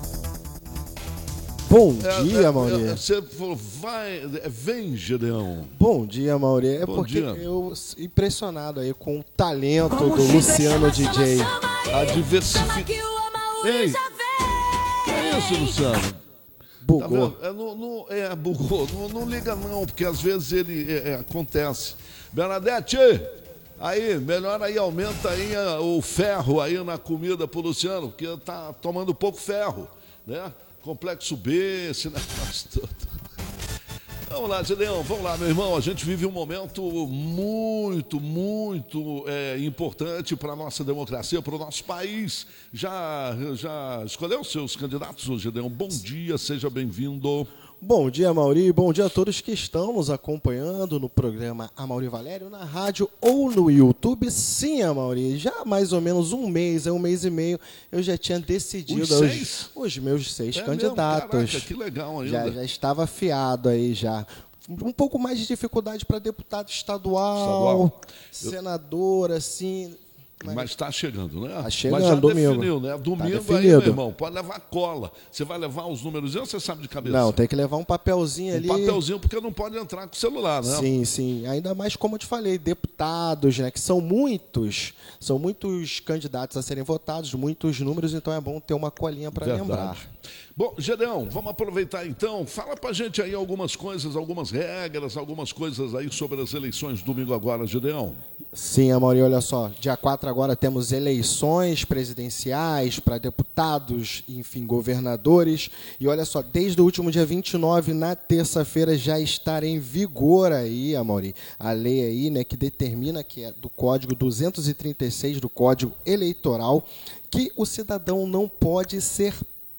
Bom é, dia, é, Mauri. É, você falou, vai, vem, Gedeão. Bom dia, Mauri. É Bom porque dia. eu impressionado aí com o talento Como do Luciano D J. A diversificação. Ei, que é isso, Luciano? Bugou. Tá é, não, não, é, bugou. Não, não liga não, porque às vezes ele é, é, acontece. Bernadette, aí, melhor aí, aumenta aí a, o ferro aí na comida pro Luciano, porque tá tomando pouco ferro, né? Complexo B, esse negócio todo. Vamos lá, Gedeão, vamos lá, meu irmão. A gente vive um momento muito, muito é, importante para a nossa democracia, para o nosso país. Já, já escolheu os seus candidatos, Gedeão? Bom dia, seja bem-vindo. Bom dia, Mauri. Bom dia a todos que estão nos acompanhando no programa Amaury Valério, na rádio ou no YouTube. Sim, Amaury, já há mais ou menos um mês, é um mês e meio, eu já tinha decidido os, os, os meus seis é candidatos. Mesmo? Caraca, que legal ainda. Já, já estava afiado aí já. Um pouco mais de dificuldade para deputado estadual, estadual. senador, assim... Mas está chegando, né? Tá chegando, Mas já domingo. definiu, né? Domingo tá aí, meu irmão, pode levar cola. Você vai levar os números ou você sabe de cabeça? Não, tem que levar um papelzinho um ali. Um papelzinho, porque não pode entrar com o celular, né? Sim, sim. Ainda mais, como eu te falei, deputados, né? Que são muitos, são muitos candidatos a serem votados, muitos números, então é bom ter uma colinha para lembrar. Bom, Gedeão, vamos aproveitar então. Fala pra gente aí algumas coisas, algumas regras, algumas coisas aí sobre as eleições domingo agora, Gedeão. Sim, Amaury, olha só. Dia quatro agora temos eleições presidenciais para deputados, enfim, governadores. E olha só, desde o último dia vinte e nove, na terça-feira, já está em vigor aí, Amaury, a lei aí, né, que determina, que é do Código duzentos e trinta e seis do Código Eleitoral, que o cidadão não pode ser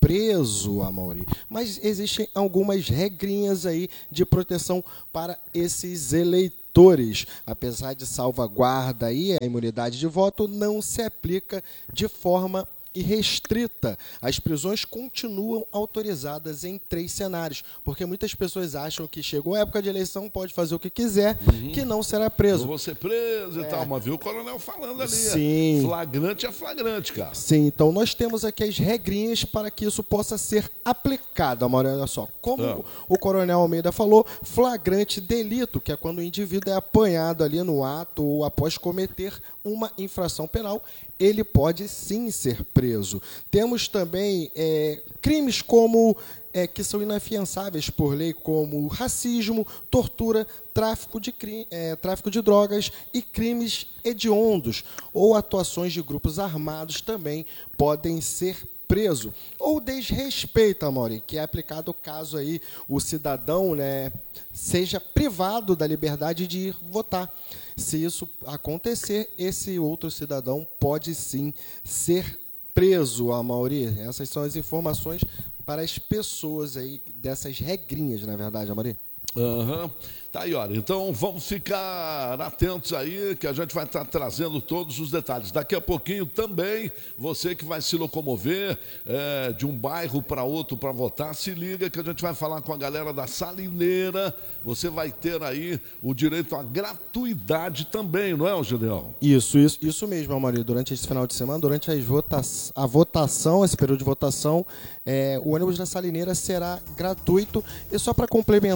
preso, Amaury. Mas existem algumas regrinhas aí de proteção para esses eleitores. Apesar de salvaguarda aí, a imunidade de voto não se aplica de forma irrestrita. As prisões continuam autorizadas em três cenários, porque muitas pessoas acham que chegou a época de eleição, pode fazer o que quiser, uhum. que não será preso. Não vou ser preso é. e tal, mas viu o coronel falando ali. Sim. Flagrante é flagrante, cara. Sim, então nós temos aqui as regrinhas para que isso possa ser aplicado, Amaury, olha só. Como ah. o coronel Almeida falou, flagrante delito, que é quando o indivíduo é apanhado ali no ato ou após cometer uma infração penal, ele pode sim ser preso. Temos também é, crimes como é, que são inafiançáveis por lei, como racismo, tortura, tráfico de, é, tráfico de drogas e crimes hediondos ou atuações de grupos armados também podem ser preso. Ou desrespeito, Amaury, que é aplicado caso aí o cidadão, né, seja privado da liberdade de ir votar. Se isso acontecer, esse outro cidadão pode sim ser preso, Amaury. Essas são as informações para as pessoas aí, dessas regrinhas, na verdade, Amaury. Aham. Uhum. Tá aí, olha. Então vamos ficar atentos aí, que a gente vai estar trazendo todos os detalhes. Daqui a pouquinho também, você que vai se locomover é, de um bairro para outro para votar, se liga que a gente vai falar com a galera da Salineira. Você vai ter aí o direito à gratuidade também, não é, Gedeão? Isso, isso, isso mesmo, Amaury. Durante esse final de semana, durante as vota a votação, esse período de votação, é, o ônibus da Salineira será gratuito. E só para complementar essa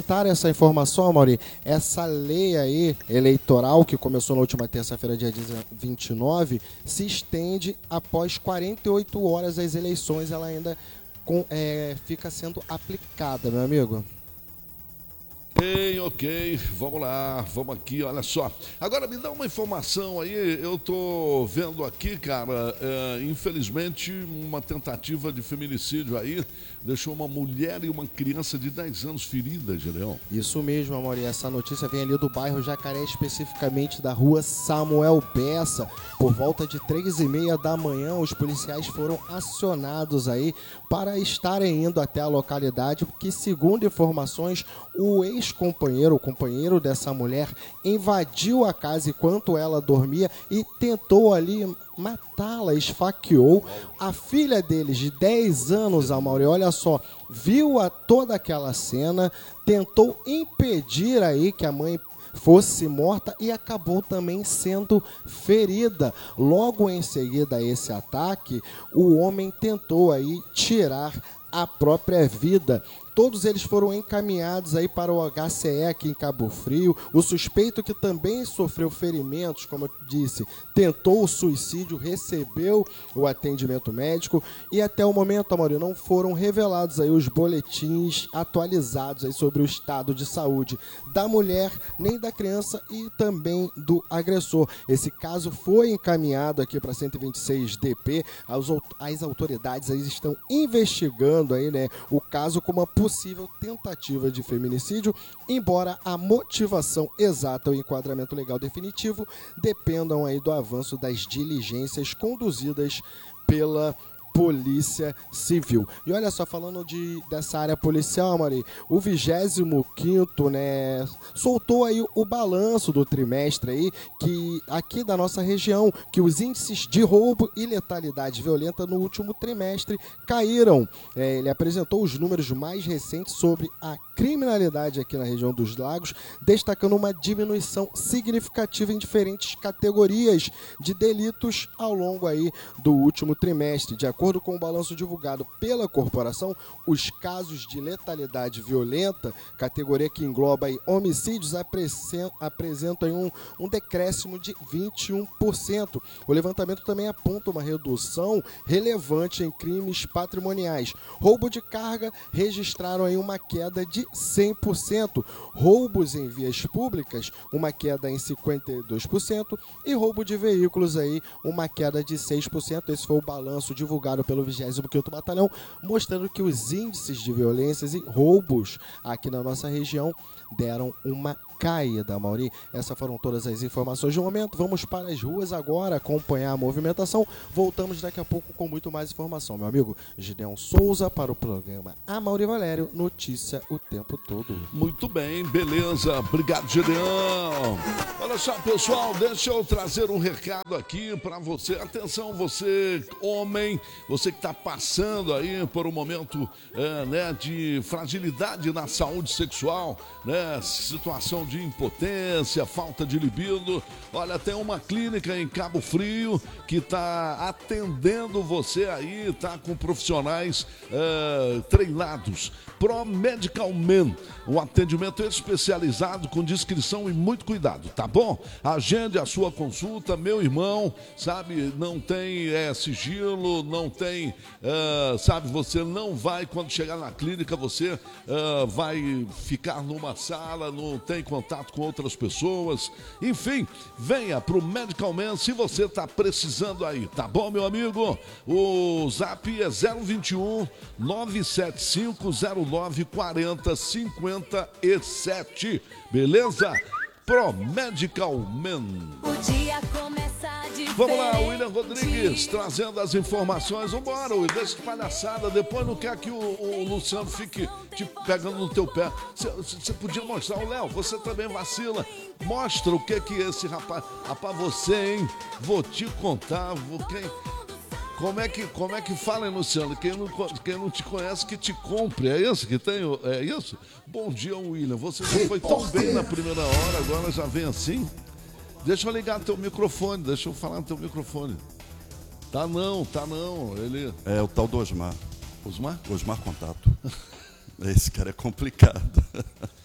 essa informação, Mauri, essa lei aí eleitoral, que começou na última terça-feira, dia vinte e nove, se estende após quarenta e oito horas das eleições, ela ainda com, é, fica sendo aplicada, meu amigo. Ok, ok, vamos lá, vamos aqui, olha só. Agora me dá uma informação aí, eu tô vendo aqui, cara, é, infelizmente uma tentativa de feminicídio aí, deixou uma mulher e uma criança de dez anos feridas, Gedeão. Isso mesmo, Amor, essa notícia vem ali do bairro Jacaré, especificamente da rua Samuel Bessa. Por volta de três e meia da manhã, os policiais foram acionados aí para estarem indo até a localidade, porque segundo informações, o ex-companheiro, o companheiro dessa mulher, invadiu a casa enquanto ela dormia e tentou ali matá-la, esfaqueou. A filha deles, de dez anos, Amaury, olha só, viu a toda aquela cena, tentou impedir aí que a mãe fosse morta e acabou também sendo ferida. Logo em seguida a esse ataque, o homem tentou aí tirar a própria vida. Todos eles foram encaminhados aí para o H C E aqui em Cabo Frio. O suspeito, que também sofreu ferimentos, como eu disse, tentou o suicídio, recebeu o atendimento médico e até o momento, Amor, não foram revelados aí os boletins atualizados aí sobre o estado de saúde da mulher, nem da criança e também do agressor. Esse caso foi encaminhado aqui para cento e vinte e seis D P. As, as autoridades aí estão investigando aí, né, o caso como uma possível tentativa de feminicídio, embora a motivação exata e o enquadramento legal definitivo dependam aí do avanço das diligências conduzidas pela Polícia Civil. E olha só, falando de, dessa área policial, Mari, o vigésimo quinto, né, soltou aí o balanço do trimestre aí, que aqui da nossa região, que os índices de roubo e letalidade violenta no último trimestre caíram. É, ele apresentou os números mais recentes sobre a criminalidade aqui na região dos Lagos, destacando uma diminuição significativa em diferentes categorias de delitos ao longo aí do último trimestre. De acordo com o balanço divulgado pela corporação, os casos de letalidade violenta, categoria que engloba aí homicídios, apresentam aí um, um decréscimo de vinte e um por cento. O levantamento também aponta uma redução relevante em crimes patrimoniais. Roubo de carga registraram aí uma queda de cem por cento. Roubos em vias públicas, uma queda em cinquenta e dois por cento. E roubo de veículos aí, uma queda de seis por cento. Esse foi o balanço divulgado pelo vigésimo quinto Batalhão, mostrando que os índices de violências e roubos aqui na nossa região deram uma caída, Mauri. Essas foram todas as informações do momento. Vamos para as ruas agora acompanhar a movimentação. Voltamos daqui a pouco com muito mais informação. Meu amigo Gideon Souza para o programa Amaury Valério, notícia o tempo todo. Muito bem, beleza. Obrigado, Gideon. Olha só, pessoal, deixa eu trazer um recado aqui para você. Atenção, você, homem, você que está passando aí por um momento é, né, de fragilidade na saúde sexual, né, situação de de impotência, falta de libido. Olha, tem uma clínica em Cabo Frio que está atendendo você aí, tá com profissionais uh, treinados. Pro Medical Men, um atendimento especializado com discrição e muito cuidado, tá bom? Agende a sua consulta, meu irmão, sabe, não tem é, sigilo, não tem, uh, sabe, você não vai, quando chegar na clínica, você uh, vai ficar numa sala, não tem contato com outras pessoas, enfim, venha pro Medical Man se você tá precisando aí, tá bom, meu amigo? O zap é zero vinte e um, nove sete cinco, zero nove quatro zero cinco sete, beleza? Pro Medical Man. O dia começa diferente. Vamos lá, William Rodrigues trazendo as informações. Vambora, William, deixa de palhaçada. Depois não quer que o, o Luciano fique te pegando no teu pé. Você podia mostrar, o Léo, você também vacila. Mostra o que que esse rapaz... Rapaz, você, hein? Vou te contar. Vou, quem... Como é que, como é que fala, hein, Luciano? Quem não, quem não te conhece, que te compre. É isso que tem? É isso? Bom dia, William. Você já foi tão bem na primeira hora, agora já vem assim? Deixa eu ligar teu microfone, deixa eu falar no teu microfone. Tá não, tá não. Ele... É o tal do Osmar. Osmar? Osmar Contato. Esse cara é complicado.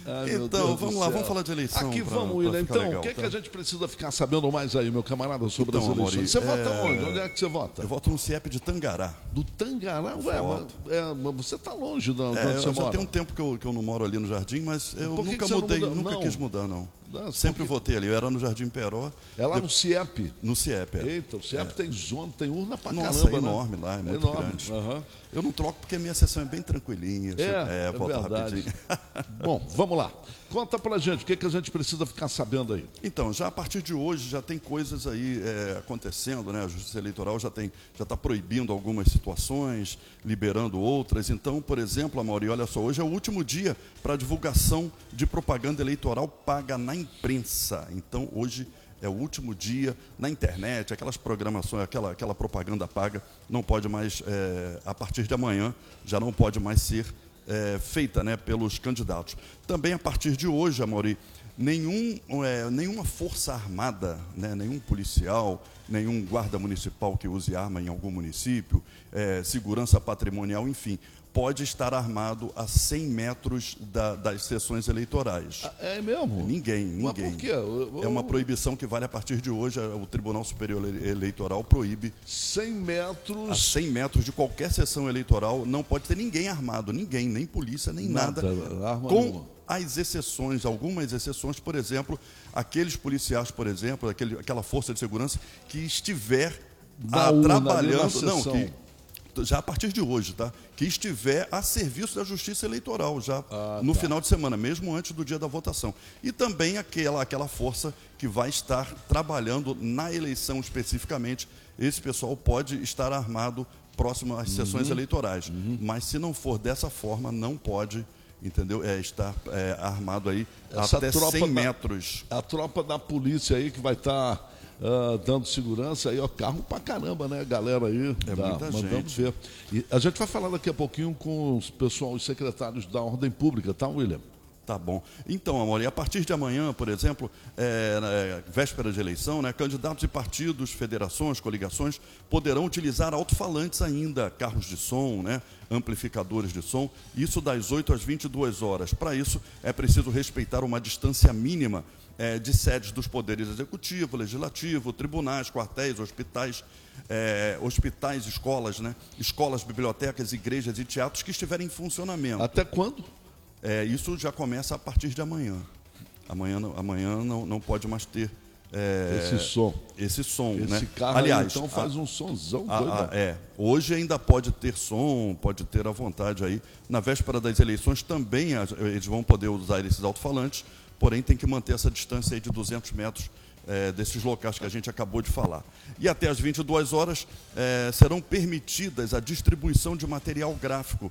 Ai, então, vamos lá, vamos falar de eleição. Aqui pra, vamos, William. Então, legal, o que, tá? que a gente precisa ficar sabendo mais aí, meu camarada, sobre então, as eleições? Amaury, você é... vota onde? Onde é que você vota? Eu voto no C I E P de Tangará. Do Tangará? Ué, mas, é, mas você está longe de onde é, você eu mora. Já tem um tempo que eu, que eu não moro ali no Jardim, mas eu Por que nunca que você mudei, não muda? nunca Não. quis mudar, não. Não, Sempre porque... votei ali. Eu era no Jardim Peró. É lá de... no C I E P? No C I E P, é. Eita, o C I E P é. tem zona, tem urna pra Nossa, caramba, é enorme né? lá, é muito enorme. grande. Uhum. Eu não troco porque a minha sessão é bem tranquilinha. É, é, é voto verdade. rapidinho. Bom, vamos lá. Conta pra gente, o que, que a gente precisa ficar sabendo aí? Então, já a partir de hoje já tem coisas aí é, acontecendo, né? A Justiça Eleitoral já tem, já está proibindo algumas situações, liberando outras. Então, por exemplo, Amaury, olha só, hoje é o último dia para divulgação de propaganda eleitoral paga na imprensa. Então, hoje é o último dia na internet, aquelas programações, aquela, aquela propaganda paga, não pode mais, é, a partir de amanhã, já não pode mais ser é, feita, né, pelos candidatos. Também a partir de hoje, Amaury, nenhum, é, nenhuma força armada, né, nenhum policial, nenhum guarda municipal que use arma em algum município, é, segurança patrimonial, enfim, pode estar armado a cem metros da, das sessões eleitorais. É mesmo? Ninguém, ninguém. Mas por quê? Eu, eu... É uma proibição que vale a partir de hoje. O Tribunal Superior Eleitoral proíbe cem metros... A cem metros de qualquer sessão eleitoral não pode ter ninguém armado, ninguém, nem polícia, nem nada, nada arma com nenhuma. As exceções, algumas exceções, por exemplo, aqueles policiais, por exemplo, aquele, aquela força de segurança que estiver da a, urna, trabalhando, não, sessão. que já a partir de hoje, tá? Que estiver a serviço da Justiça Eleitoral, já ah, no tá. final de semana, mesmo antes do dia da votação. E também aquela, aquela força que vai estar trabalhando na eleição especificamente. Esse pessoal pode estar armado próximo às uhum. sessões eleitorais. Uhum. Mas se não for dessa forma, não pode, entendeu? É, estar é, armado aí Essa até cem metros. Da, a tropa da polícia aí que vai estar... Tá... Uh, dando segurança aí, ó, carro pra caramba, né, galera aí, é da, muita mandando gente. ver. E a gente vai falar daqui a pouquinho com os pessoal, os secretários da ordem pública, tá, William? Tá bom. Então, Amaury, a partir de amanhã, por exemplo, é, é, véspera de eleição, né, candidatos e partidos, federações, coligações poderão utilizar alto-falantes ainda, carros de som, né, amplificadores de som, isso das oito às vinte e duas horas. Para isso, é preciso respeitar uma distância mínima É, de sedes dos poderes executivo, legislativo, tribunais, quartéis, hospitais, é, hospitais, escolas, né? Escolas, bibliotecas, igrejas e teatros que estiverem em funcionamento. Até quando? É, isso já começa a partir de amanhã. Amanhã, amanhã não, não pode mais ter é, esse som. Esse som, esse né? carro Aliás, aí, então faz a, um sonzão a, doido. A, é, hoje ainda pode ter som, pode ter à vontade aí. Na véspera das eleições também eles vão poder usar esses alto-falantes, porém tem que manter essa distância aí de duzentos metros é, desses locais que a gente acabou de falar. E até às vinte e duas horas é, serão permitidas a distribuição de material gráfico.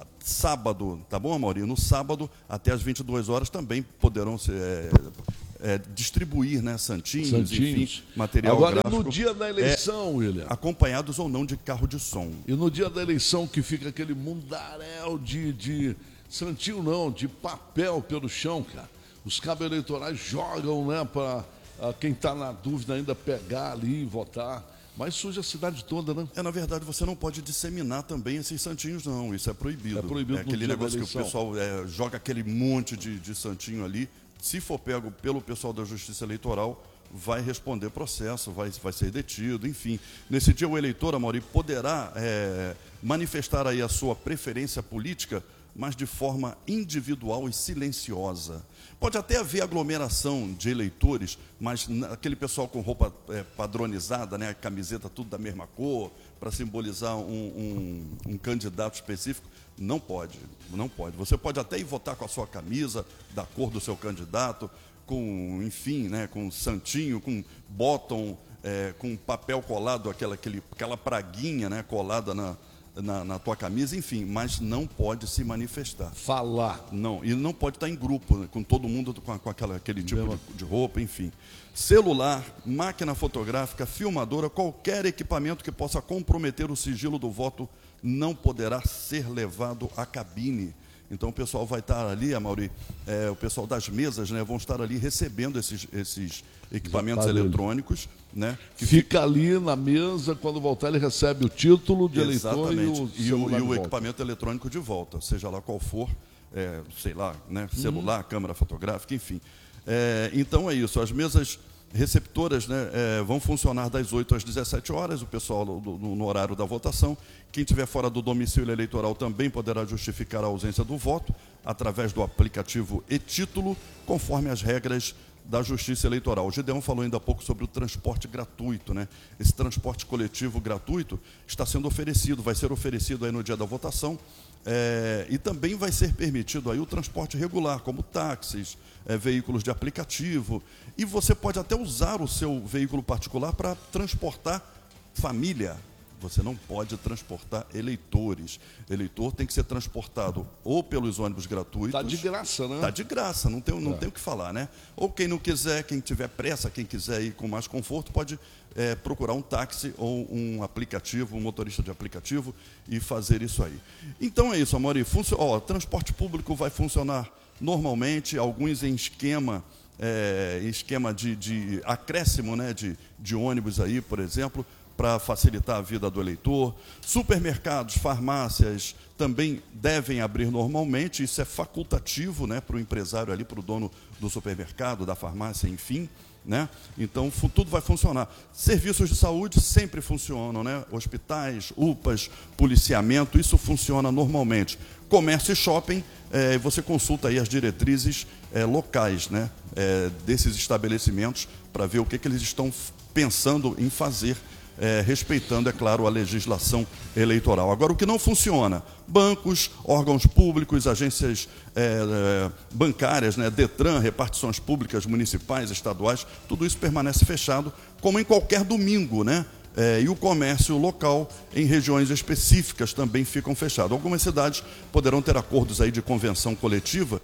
Sábado, tá bom, Amaury? No sábado, até às vinte e duas horas, também poderão ser, é, é, distribuir, né, santinhos, santinhos, enfim, material Agora, gráfico. Agora, no dia da eleição, é, William? Acompanhados ou não de carro de som. E no dia da eleição que fica aquele mundaréu de, de santinho não, de papel pelo chão, cara. Os cabos eleitorais jogam, né, para quem está na dúvida ainda pegar ali e votar. Mas suja a cidade toda, né? É, na verdade, você não pode disseminar também esses santinhos, não. Isso é proibido. É proibido. É aquele negócio que o pessoal é, joga aquele monte de, de santinho ali. Se for pego pelo pessoal da Justiça Eleitoral, vai responder processo, vai, vai ser detido, enfim. Nesse dia, o eleitor, Amaury, poderá é, manifestar aí a sua preferência política, mas de forma individual e silenciosa. Pode até haver aglomeração de eleitores, mas aquele pessoal com roupa é, padronizada, né, camiseta tudo da mesma cor, para simbolizar um, um, um candidato específico, não pode, não pode. Você pode até ir votar com a sua camisa, da cor do seu candidato, com, enfim, né, com santinho, com bottom, é, com papel colado, aquela, aquele, aquela praguinha, né, colada na... Na, na tua camisa, enfim, mas não pode se manifestar. Falar. Não, e não pode estar em grupo, né, com todo mundo com, com aquela, aquele tipo de, de roupa, enfim. Celular, máquina fotográfica, filmadora, qualquer equipamento que possa comprometer o sigilo do voto não poderá ser levado à cabine. Então o pessoal vai estar ali, Amaury, é, o pessoal das mesas, né, vão estar ali recebendo esses, esses equipamentos eletrônicos, né? Que fica ali na mesa, quando voltar ele recebe o título de Exatamente. eleitor e o, e o, e o de equipamento eletrônico de volta, seja lá qual for, é, sei lá, né, celular, uhum. câmera fotográfica, enfim. É, então é isso, as mesas receptoras, né, é, vão funcionar das oito às dezessete horas, o pessoal do, do, no horário da votação. Quem estiver fora do domicílio eleitoral também poderá justificar a ausência do voto através do aplicativo e-título, conforme as regras da Justiça Eleitoral. O Gideão falou ainda há pouco sobre o transporte gratuito, né? Esse transporte coletivo gratuito está sendo oferecido, vai ser oferecido aí no dia da votação, é, e também vai ser permitido aí o transporte regular, como táxis, é, veículos de aplicativo, e você pode até usar o seu veículo particular para transportar família. Você não pode transportar eleitores. Eleitor tem que ser transportado ou pelos ônibus gratuitos. Está de graça, né? Está de graça, não tem, não é. tem o que falar, né? Ou quem não quiser, quem tiver pressa, quem quiser ir com mais conforto, pode é, procurar um táxi ou um aplicativo, um motorista de aplicativo e fazer isso aí. Então é isso, Amaury. Funcio... Ó, transporte público vai funcionar normalmente, alguns em esquema, é, esquema de, de acréscimo, né, de, de ônibus aí, por exemplo, para facilitar a vida do eleitor. Supermercados, farmácias também devem abrir normalmente, isso é facultativo, né, para o empresário ali, para o dono do supermercado, da farmácia, enfim, né? Então tudo vai funcionar. Serviços de saúde sempre funcionam, né? Hospitais, U P As, policiamento, isso funciona normalmente. Comércio e shopping, é, você consulta aí as diretrizes é, locais, né, é, desses estabelecimentos para ver o que, que eles estão pensando em fazer, É, respeitando, é claro, a legislação eleitoral. Agora, o que não funciona? Bancos, órgãos públicos, agências é, é, bancárias, né, Detran, repartições públicas, municipais, estaduais, tudo isso permanece fechado, como em qualquer domingo, né? É, e o comércio local em regiões específicas também ficam fechados. Algumas cidades poderão ter acordos aí de convenção coletiva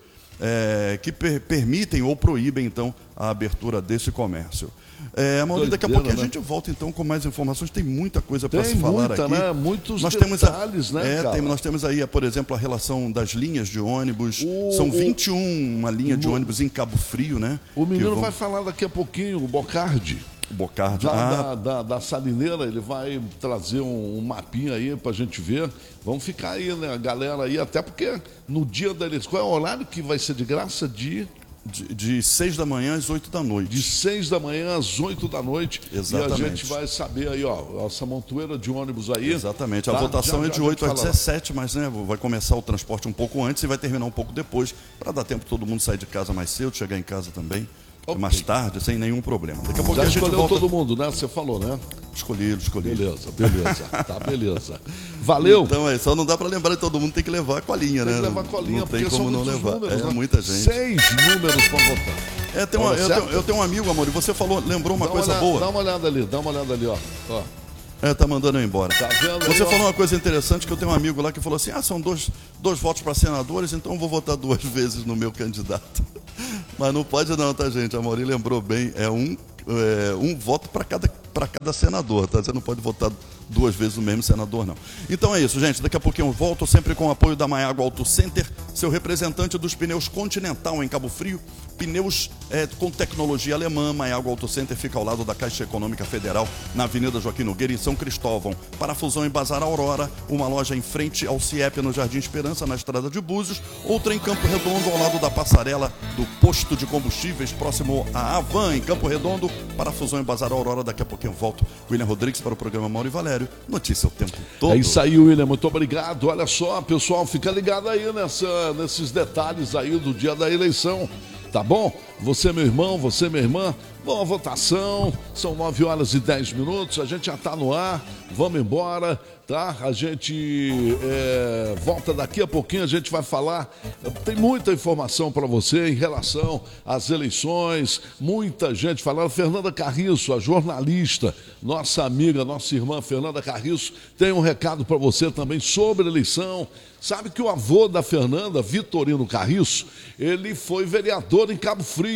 é, que per permitem ou proíbem, então, a abertura desse comércio. É, Amaury, daqui a pouquinho né? a gente volta então com mais informações. Tem muita coisa para se falar muita, aqui. Né? Muitos nós detalhes, temos a, né, é, cara? tem, nós temos aí, por exemplo, a relação das linhas de ônibus. O, São vinte e um uma linha o, de ônibus em Cabo Frio, né? O menino vão... vai falar daqui a pouquinho, o Bocardi. O Bocardi. Da, ah. da, da, da Salineira, ele vai trazer um, um mapinha aí pra gente ver. Vamos ficar aí, né, a galera aí, até porque no dia da eleição, qual é o horário que vai ser de graça? De... De, de seis da manhã às oito da noite. De seis da manhã às oito da noite. Exatamente. E a gente vai saber aí, ó, essa montoeira de ônibus aí. Exatamente. A tá? votação já, é de já oito às dezessete, mas né, vai começar o transporte um pouco antes e vai terminar um pouco depois, para dar tempo todo mundo sair de casa mais cedo, chegar em casa também. Okay. Mais tarde, sem nenhum problema. Daqui a pouco já a gente escolheu volta... todo mundo, né? Você falou, né? Escolhi, escolhi. Beleza, beleza. Tá, beleza. Valeu. Então é, só não dá para lembrar de todo mundo, tem que levar a colinha, tem né? Tem que levar a colinha, não porque tem como são não levar. Números, é né? muita gente. Seis números para votar. É, tem uma, eu, tenho, eu tenho um amigo, amor, e você falou, lembrou uma dá coisa uma, boa. Dá uma olhada ali, dá uma olhada ali, ó. ó. É, tá mandando eu embora. Tá vendo Você aí, falou uma coisa interessante, que eu tenho um amigo lá que falou assim, ah, são dois, dois votos para senadores, então eu vou votar duas vezes no meu candidato. Mas não pode não, tá, gente? A Amaury lembrou bem, é um, é, um voto para cada, para cada senador, tá? Você não pode votar duas vezes no mesmo senador, não. Então é isso, gente. Daqui a pouquinho eu volto, sempre com o apoio da Maiago Auto Center, seu representante dos pneus Continental em Cabo Frio. Pneus é, com tecnologia alemã. Maiago Auto Center fica ao lado da Caixa Econômica Federal, na Avenida Joaquim Nogueira, em São Cristóvão. Parafusão em Bazar Aurora, uma loja em frente ao CIEP no Jardim Esperança, na Estrada de Búzios, outra em Campo Redondo, ao lado da passarela do posto de combustíveis, próximo à Avan, em Campo Redondo. Parafusão em Bazar Aurora. Daqui a pouquinho eu volto. William Rodrigues para o programa Mauro e Valério. Notícia o tempo todo. É isso aí, William, muito obrigado. Olha só, pessoal, fica ligado aí nessa, nesses detalhes aí do dia da eleição, tá bom? Você, meu irmão, você, minha irmã, boa votação. São nove horas e dez minutos, a gente já tá no ar, vamos embora, tá? A gente é, volta daqui a pouquinho, a gente vai falar, tem muita informação para você em relação às eleições, muita gente falando. Fernanda Carriço, a jornalista, nossa amiga, nossa irmã Fernanda Carriço, tem um recado para você também sobre a eleição. Sabe que o avô da Fernanda, Vitorino Carriço, ele foi vereador em Cabo Frio.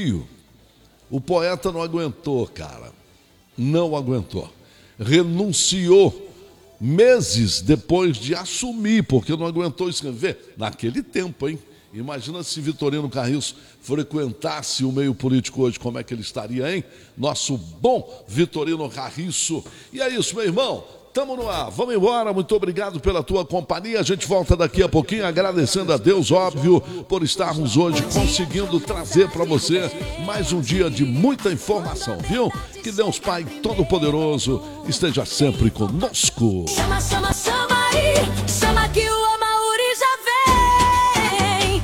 O poeta não aguentou, cara. Não aguentou. Renunciou meses depois de assumir, porque não aguentou escrever. Naquele tempo, hein? Imagina se Vitorino Carriço frequentasse o meio político hoje, como é que ele estaria, hein? Nosso bom Vitorino Carriço. E é isso, meu irmão. Tamo no ar, vamos embora, muito obrigado pela tua companhia, a gente volta daqui a pouquinho agradecendo a Deus, óbvio, por estarmos hoje conseguindo trazer para você mais um dia de muita informação, viu? Que Deus Pai Todo-Poderoso esteja sempre conosco. Chama, chama, chama aí, chama que o Amauri já vem.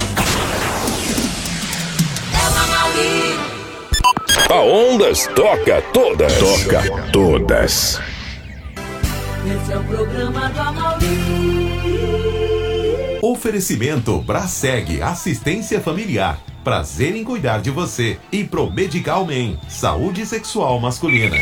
É o Amauri. A Ondas toca todas. Toca todas. Esse é o programa do Amauri. Oferecimento Braseg, assistência familiar. Prazer em cuidar de você. E Promedical Men, saúde sexual masculina.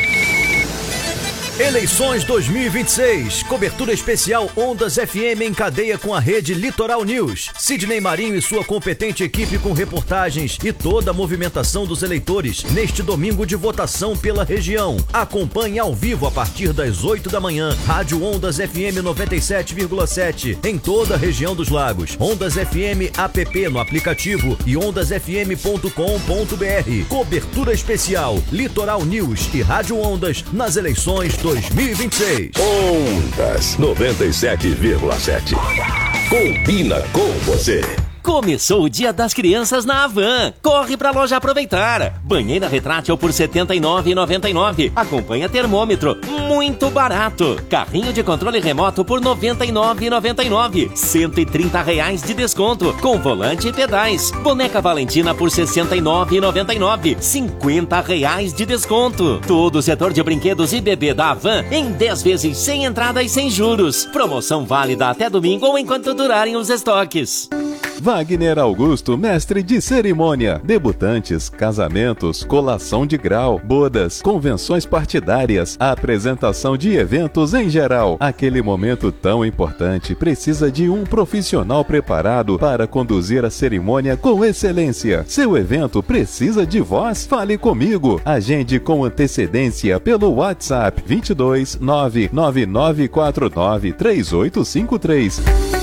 Eleições dois mil e vinte e seis, cobertura especial Ondas F M em cadeia com a rede Litoral News. Sidney Marinho e sua competente equipe com reportagens e toda a movimentação dos eleitores neste domingo de votação pela região. Acompanhe ao vivo a partir das oito da manhã, Rádio Ondas F M noventa e sete vírgula sete em toda a região dos lagos. Ondas F M app no aplicativo e ondas f m ponto com ponto b r. Cobertura especial Litoral News e Rádio Ondas nas eleições dois mil e vinte e seis. Ondas noventa e sete vírgula sete. Combina com você. Começou o Dia das Crianças na Havan. Corre pra loja aproveitar. Banheira retrátil por setenta e nove reais e noventa e nove centavos. Acompanha termômetro. Muito barato. Carrinho de controle remoto por noventa e nove reais e noventa e nove centavos. cento e trinta reais de desconto. Com volante e pedais. Boneca Valentina por sessenta e nove reais e noventa e nove centavos. cinquenta reais de desconto. Todo o setor de brinquedos e bebê da Havan em dez vezes sem entrada e sem juros. Promoção válida até domingo ou enquanto durarem os estoques. Wagner Augusto, mestre de cerimônia, debutantes, casamentos, colação de grau, bodas, convenções partidárias, apresentação de eventos em geral. Aquele momento tão importante precisa de um profissional preparado para conduzir a cerimônia com excelência. Seu evento precisa de voz? Fale comigo. Agende com antecedência pelo WhatsApp vinte e dois, nove nove nove quatro nove, três oito cinco três.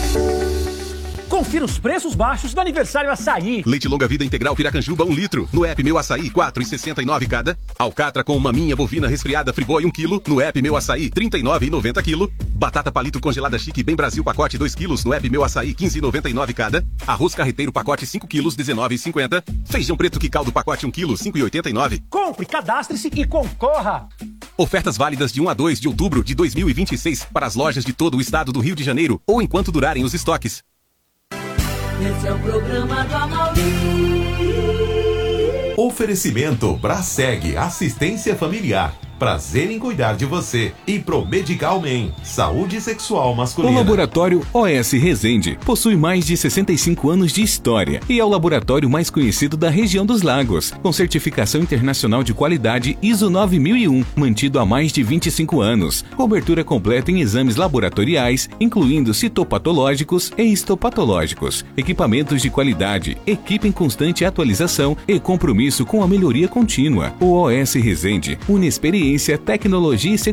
Confira os preços baixos do aniversário Açaí. Leite longa vida integral Piracanjuba um litro. No app Meu Açaí, quatro reais e sessenta e nove centavos cada. Alcatra com maminha bovina resfriada Friboi um quilo. No app Meu Açaí, trinta e nove reais e noventa centavos quilo. Batata palito congelada chique Bem Brasil pacote dois quilos. No app Meu Açaí, quinze reais e noventa e nove centavos cada. Arroz carreteiro pacote cinco quilos, dezenove reais e cinquenta centavos. Feijão preto que caldo pacote um quilo, cinco reais e oitenta e nove centavos. Compre, cadastre-se e concorra. Ofertas válidas de um a dois de outubro de dois mil e vinte e seis para as lojas de todo o estado do Rio de Janeiro ou enquanto durarem os estoques. Esse é o programa do Amauri. Oferecimento Braseg, assistência familiar. Prazer em cuidar de você. E Promedical Men, saúde sexual masculina. O Laboratório O S Resende possui mais de sessenta e cinco anos de história e é o laboratório mais conhecido da região dos lagos, com certificação internacional de qualidade I S O nove mil e um, mantido há mais de vinte e cinco anos. Cobertura completa em exames laboratoriais, incluindo citopatológicos e histopatológicos. Equipamentos de qualidade, equipe em constante atualização e compromisso com a melhoria contínua. O O S Resende une experiência, tecnologia e segurança